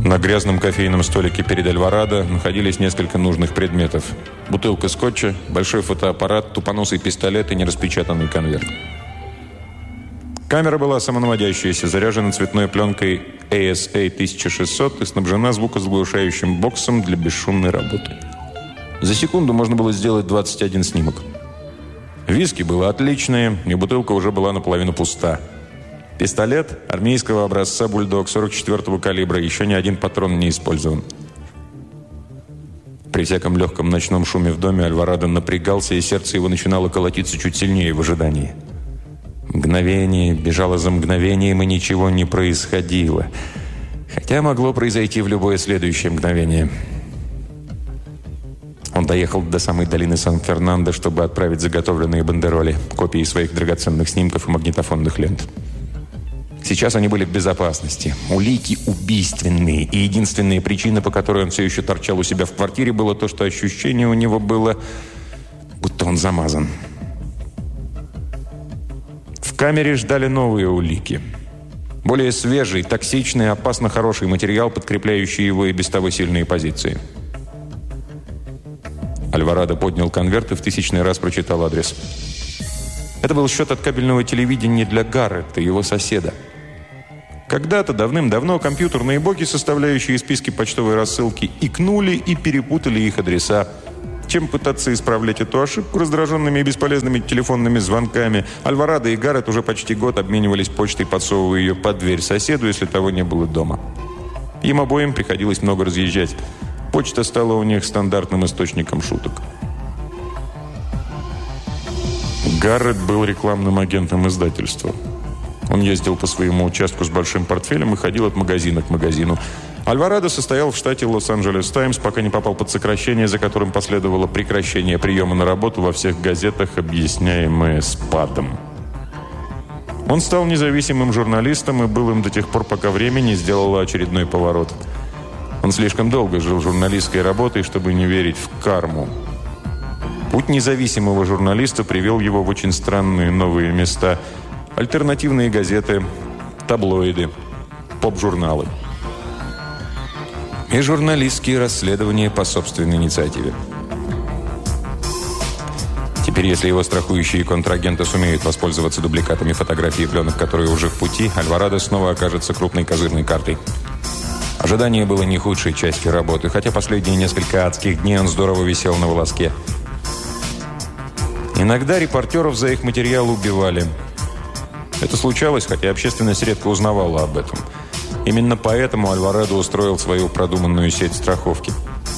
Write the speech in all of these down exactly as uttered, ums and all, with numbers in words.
На грязном кофейном столике перед Альварадо находились несколько нужных предметов. Бутылка скотча, большой фотоаппарат, тупоносый пистолет и нераспечатанный конверт. Камера была самонаводящаяся, заряжена цветной пленкой эй эс эй тысяча шестьсот и снабжена звукозаглушающим боксом для бесшумной работы. За секунду можно было сделать двадцать один снимок. Виски было отличное, и бутылка уже была наполовину пуста. Пистолет армейского образца «Бульдог» сорок четвёртого калибра, еще ни один патрон не использован. При всяком легком ночном шуме в доме Альварадо напрягался, и сердце его начинало колотиться чуть сильнее в ожидании. Мгновение бежало за мгновением, и ничего не происходило. Хотя могло произойти в любое следующее мгновение. Он доехал до самой долины Сан-Фернандо, чтобы отправить заготовленные бандероли, копии своих драгоценных снимков и магнитофонных лент. Сейчас они были в безопасности. Улики убийственные. И единственная причина, по которой он все еще торчал у себя в квартире, было то, что ощущение у него было, будто он замазан. В камере ждали новые улики. Более свежий, токсичный, опасно хороший материал, подкрепляющий его и без того сильные позиции. Альварадо поднял конверт и в тысячный раз прочитал адрес. Это был счет от кабельного телевидения для Гарретта, его соседа. Когда-то, давным-давно, компьютерные боги, составляющие списки почтовой рассылки, икнули и перепутали их адреса. Чем пытаться исправлять эту ошибку раздраженными и бесполезными телефонными звонками, Альварадо и Гарретт уже почти год обменивались почтой, подсовывая ее под дверь соседу, если того не было дома. Им обоим приходилось много разъезжать. Почта стала у них стандартным источником шуток. Гарретт был рекламным агентом издательства. Он ездил по своему участку с большим портфелем и ходил от магазина к магазину. Альварадо состоял в штате Лос-Анджелес Таймс, пока не попал под сокращение, за которым последовало прекращение приема на работу во всех газетах, объясняемое спадом. Он стал независимым журналистом и был им до тех пор, пока время не сделало очередной поворот. Он слишком долго жил журналистской работой, чтобы не верить в карму. Путь независимого журналиста привел его в очень странные новые места. Альтернативные газеты, таблоиды, поп-журналы. И журналистские расследования по собственной инициативе. Теперь, если его страхующие контрагенты сумеют воспользоваться дубликатами фотографий и пленок, которые уже в пути, Альварадо снова окажется крупной козырной картой. Ожидание было не худшей частью работы, хотя последние несколько адских дней он здорово висел на волоске. Иногда репортеров за их материал убивали. Это случалось, хотя общественность редко узнавала об этом. Именно поэтому Альварадо устроил свою продуманную сеть страховки.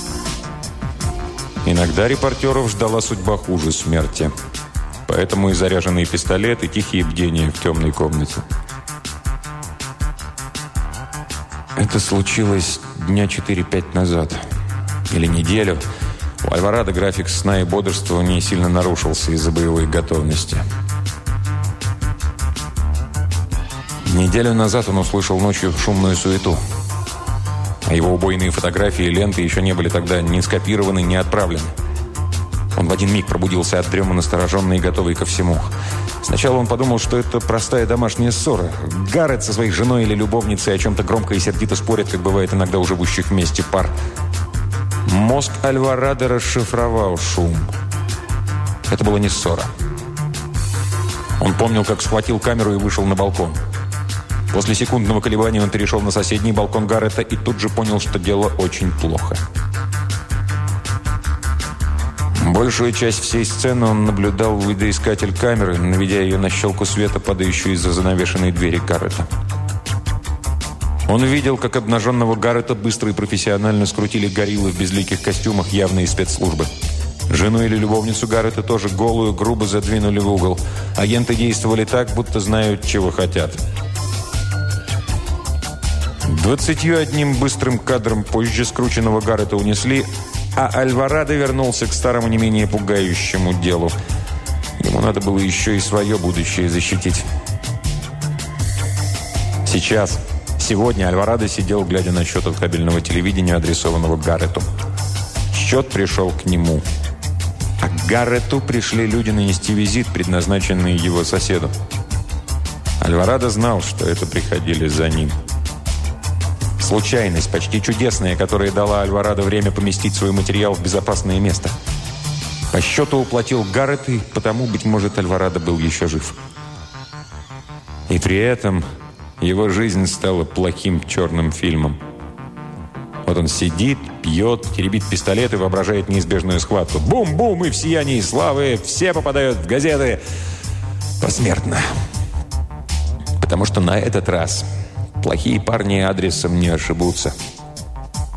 Иногда репортеров ждала судьба хуже смерти. Поэтому и заряженный пистолет, и тихие бдения в темной комнате. Это случилось дня четыре-пять назад. Или неделю. У Альварадо график сна и бодрствования сильно нарушился из-за боевой готовности. Неделю назад он услышал ночью шумную суету. А его убойные фотографии и ленты еще не были тогда ни скопированы, ни отправлены. Он в один миг пробудился от дремы, настороженный и готовый ко всему. Сначала он подумал, что это простая домашняя ссора. Гарретт со своей женой или любовницей о чем-то громко и сердито спорят, как бывает иногда у живущих вместе пар. Мозг Альварадо расшифровал шум. Это была не ссора. Он помнил, как схватил камеру и вышел на балкон. После секундного колебания он перешел на соседний балкон Гарретта и тут же понял, что дело очень плохо. Большую часть всей сцены он наблюдал в видоискатель камеры, наведя ее на щелку света, падающую из-за занавешенной двери Гарретта. Он видел, как обнаженного Гарретта быстро и профессионально скрутили гориллы в безликих костюмах явные спецслужбы. Жену или любовницу Гарретта тоже голую, грубо задвинули в угол. Агенты действовали так, будто знают, чего хотят. Двадцатью одним быстрым кадром позже скрученного Гарретта унесли, а Альварадо вернулся к старому не менее пугающему делу. Ему надо было еще и свое будущее защитить. Сейчас, сегодня Альварадо сидел, глядя на счет от кабельного телевидения, адресованного Гарретту. Счет пришел к нему. А к Гарретту пришли люди нанести визит, предназначенный его соседу. Альварадо знал, что это приходили за ним. Случайность, почти чудесная, которая дала Альварадо время поместить свой материал в безопасное место. По счету уплатил Гаррет, и потому, быть может, Альварадо был еще жив. И при этом его жизнь стала плохим черным фильмом. Вот он сидит, пьет, теребит пистолет и воображает неизбежную схватку. Бум-бум, и в сиянии славы все попадают в газеты посмертно. Потому что на этот раз плохие парни адресом не ошибутся.